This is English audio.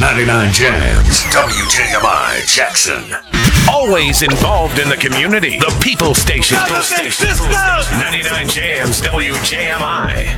99 Jams, WJMI Jackson. Always involved in the community. The People Station. 99 Jams, WJMI.